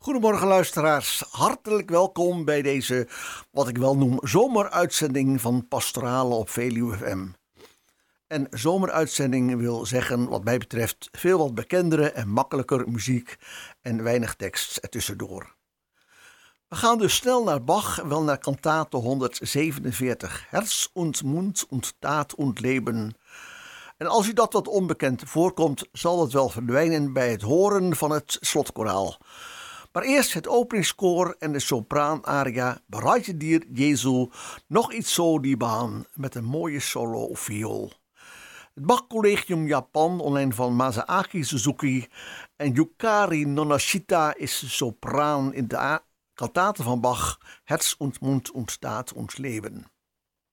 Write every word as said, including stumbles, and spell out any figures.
Goedemorgen luisteraars, hartelijk welkom bij deze, wat ik wel noem, zomeruitzending van Pastorale op Veluwe F M. En zomeruitzending wil zeggen, wat mij betreft, veel wat bekendere en makkelijker muziek en weinig tekst ertussendoor. We gaan dus snel naar Bach, wel naar kantate honderdzevenenveertig, Herz und Mund und Tat und Leben. En als u dat wat onbekend voorkomt, zal dat wel verdwijnen bij het horen van het slotkoraal. Maar eerst het openingskoor en de sopraanaria Bereite dir Jesu nog iets zo die baan met een mooie solo viool. Het Bach Collegium Japan, online van Masaaki Suzuki en Yukari Nonashita is de sopraan in de kantate van Bach, Herz und Mund und Tat und Leben.